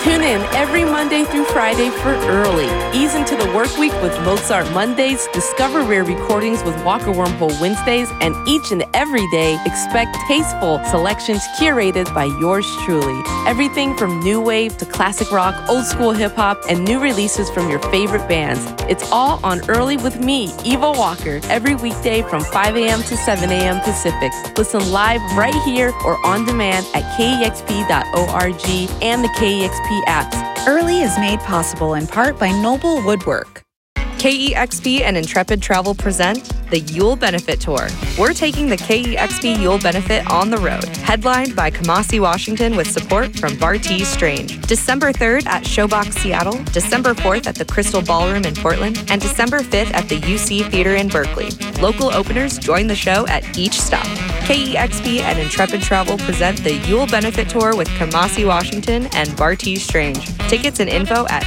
Tune in every Monday through Friday for Early. Ease into the work week with Mozart Mondays, discover rare recordings with Walker Wormhole Wednesdays, and each and every day, expect tasteful selections curated by yours truly. Everything from new wave to classic rock, old school hip hop, and new releases from your favorite bands. It's all on Early with me, Eva Walker, every weekday from 5 a.m. to 7 a.m. Pacific. Listen live right here or on demand at KEXP.org and the KEXP apps. Early is made possible in part by Noble Woodwork. KEXP and Intrepid Travel present the Yule Benefit Tour. We're taking the KEXP Yule Benefit on the road, headlined by Kamasi Washington with support from Bartees Strange. December 3rd at Showbox Seattle, December 4th at the Crystal Ballroom in Portland, and December 5th at the UC Theater in Berkeley. Local openers join the show at each stop. KEXP and Intrepid Travel present the Yule Benefit Tour with Kamasi Washington and Bartees Strange. Tickets and info at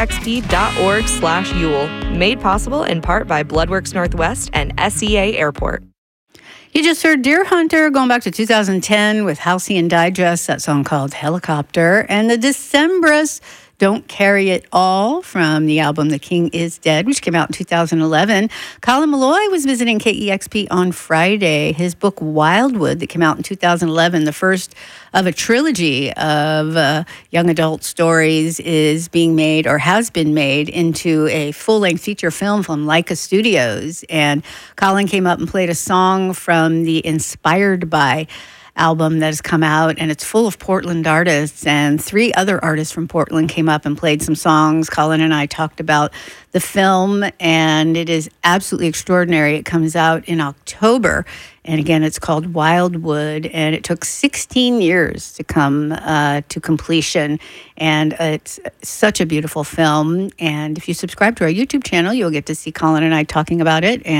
kexp.org/Yule. Made possible in part by Bloodworks Northwest and SEA Airport. You just heard Deer Hunter going back to 2010 with Halcyon Digest, that song called Helicopter, and the Decemberists Don't Carry It All from the album The King Is Dead, which came out in 2011. Colin Malloy was visiting KEXP on Friday. His book Wildwood, that came out in 2011, the first of a trilogy of young adult stories, is being made or has been made into a full-length feature film from Leica Studios. And Colin came up and played a song from the Inspired By album that has come out, and it's full of Portland artists, and 3 other artists from Portland came up and played some songs. Colin and I talked about the film, and it is absolutely extraordinary. It comes out in October, and again, it's called Wildwood, and it took 16 years to come to completion, and it's such a beautiful film. And if you subscribe to our YouTube channel, you'll get to see Colin and I talking about it.